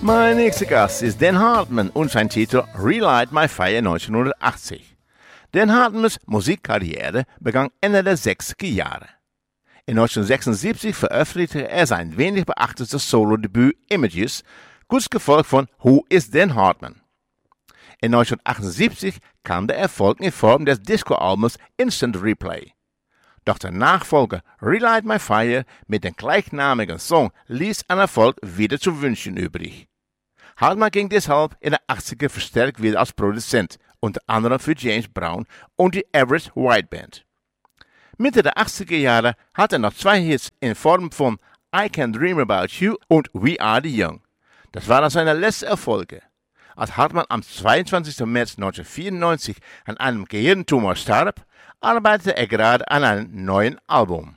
Mein nächster Gast ist Dan Hartman und sein Titel Relight My Fire 1980. Dan Hartmans Musikkarriere begann Ende der 60er Jahre. In 1976 veröffentlichte er sein wenig beachtetes Solo-Debüt Images, kurz gefolgt von Who is Dan Hartman? In 1978 kam der Erfolg in Form des Disco-Albums Instant Replay. Doch der Nachfolger Relight My Fire mit dem gleichnamigen Song ließ an Erfolg wieder zu wünschen übrig. Hartman ging deshalb in den 80er verstärkt wieder als Produzent, unter anderem für James Brown und die Average White Band. Mitte der 80er Jahre hat er noch 2 Hits in Form von I Can Dream About You und We Are the Young. Das waren seine letzten Erfolge. Als Hartman am 22. März 1994 an einem Gehirntumor starb, arbeitete er gerade an einem neuen Album.